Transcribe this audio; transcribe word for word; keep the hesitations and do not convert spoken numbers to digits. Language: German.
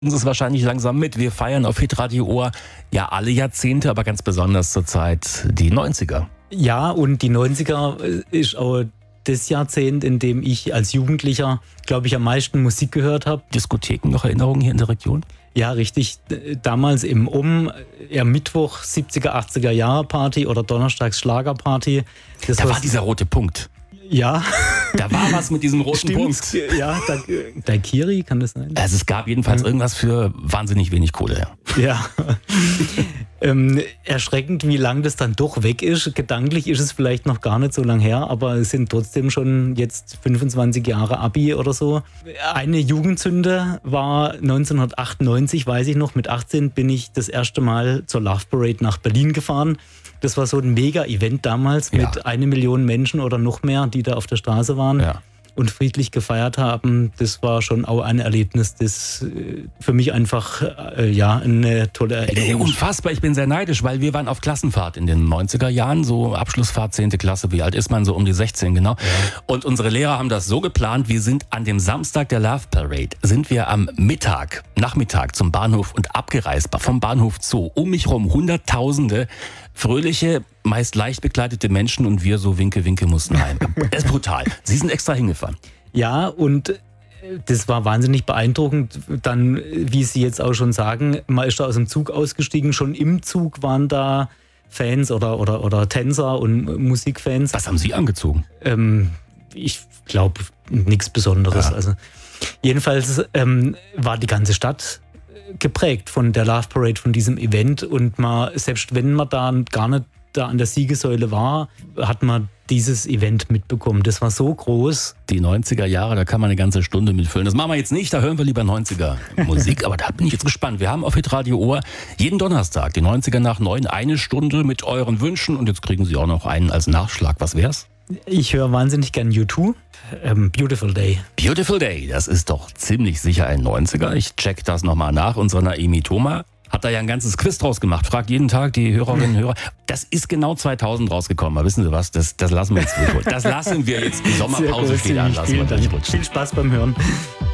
Es ist wahrscheinlich langsam mit. Wir feiern auf Hitradio Ohr ja alle Jahrzehnte, aber ganz besonders zur Zeit die neunziger. Ja, und die neunziger ist auch das Jahrzehnt, in dem ich als Jugendlicher, glaube ich, am meisten Musik gehört habe. Diskotheken, noch Erinnerungen hier in der Region? Ja, richtig. Damals im Um, eher Mittwoch, siebziger, achtziger Jahre Party oder Donnerstags Schlagerparty. Das da war dieser rote Punkt. Ja. Da war was mit diesem roten Stimmt's? Punkt. Ja, Daikiri, kann das sein? Also es gab jedenfalls irgendwas für wahnsinnig wenig Kohle. Ja. ähm, erschreckend, wie lang das dann doch weg ist. Gedanklich ist es vielleicht noch gar nicht so lang her, aber es sind trotzdem schon jetzt fünfundzwanzig Jahre Abi oder so. Eine Jugendsünde war neunzehnhundertachtundneunzig, weiß ich noch, mit achtzehn bin ich das erste Mal zur Love Parade nach Berlin gefahren. Das war so ein Mega-Event damals Ja. mit eine Million Menschen oder noch mehr, die da auf der Straße waren. Ja. Und friedlich gefeiert haben. Das war schon auch ein Erlebnis, das äh, für mich einfach äh, ja, eine tolle Ey, Erinnerung ist. unfassbar, ich bin sehr neidisch, weil wir waren auf Klassenfahrt in den neunziger Jahren, so Abschlussfahrt zehnte Klasse, wie alt ist man, so um die sechzehn genau. Ja. Und unsere Lehrer haben das so geplant, wir sind an dem Samstag der Love Parade, sind wir am Mittag, Nachmittag zum Bahnhof und abgereist vom Bahnhof Zoo. Um mich rum Hunderttausende fröhliche, meist leicht bekleidete Menschen und wir so winke, winke mussten heim. Das ist brutal. Sie sind extra hingefahren. Ja, und das war wahnsinnig beeindruckend. Dann, wie Sie jetzt auch schon sagen, man ist da aus dem Zug ausgestiegen. Schon im Zug waren da Fans oder, oder, oder Tänzer und Musikfans. Was haben Sie angezogen? Ähm, ich glaube, nichts Besonderes. Ja. Also, jedenfalls ähm, war die ganze Stadt geprägt von der Love Parade, von diesem Event. Und man, selbst wenn man da gar nicht da an der Siegessäule war, hat man dieses Event mitbekommen. Das war so groß. Die neunziger Jahre, da kann man eine ganze Stunde mitfüllen. Das machen wir jetzt nicht, da hören wir lieber neunziger Musik. Aber da bin ich jetzt gespannt. Wir haben auf Hitradio Ohr jeden Donnerstag, die neunziger nach neun, eine Stunde mit euren Wünschen. Und jetzt kriegen Sie auch noch einen als Nachschlag. Was wär's? Ich höre wahnsinnig gern U zwei. Ähm, Beautiful Day. Beautiful Day, das ist doch ziemlich sicher ein neunziger. Ich check das nochmal nach. Unsere Naomi Thoma hat da ja ein ganzes Quiz draus gemacht. Fragt jeden Tag die Hörerinnen und Hörer. Das ist genau zweitausend rausgekommen. Aber wissen Sie was? Das, das lassen wir jetzt durchrutschen. Das lassen wir jetzt. Die Sommerpause steht an. Lassen wir durchrutschen. Viel Spaß beim Hören.